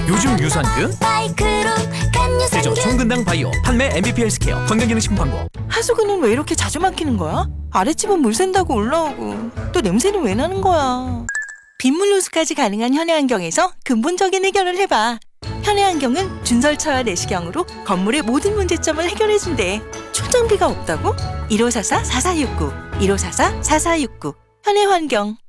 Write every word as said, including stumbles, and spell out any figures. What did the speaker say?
요즘 유산균 마이크론 제조 간유산균 총근당 바이오 판매 엠비피 헬스케어 건강기능식품 광고. 하수구는 왜 이렇게 자주 막히는 거야? 아랫집은 물 샌다고 올라오고 또 냄새는 왜 나는 거야? 빗물 호수까지 가능한 현해환경에서 근본적인 해결을 해봐. 현해환경은 준설차와 내시경으로 건물의 모든 문제점을 해결해준대. 충전비가 없다고? 일오사사 사사육구 일오사사 사사육구 현해환경.